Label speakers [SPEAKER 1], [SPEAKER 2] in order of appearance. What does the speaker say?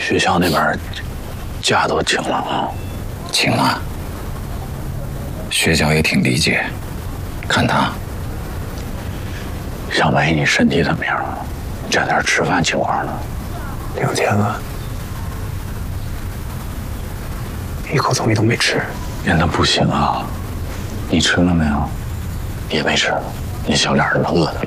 [SPEAKER 1] 学校那边假都请了啊？
[SPEAKER 2] 请了，学校也挺理解。看他，
[SPEAKER 1] 小梅，你身体怎么样啊？这点吃饭情况呢
[SPEAKER 3] 2000了，一口东西都没吃。
[SPEAKER 1] 人都不行啊！你吃了没有？也没吃，你小脸儿饿的。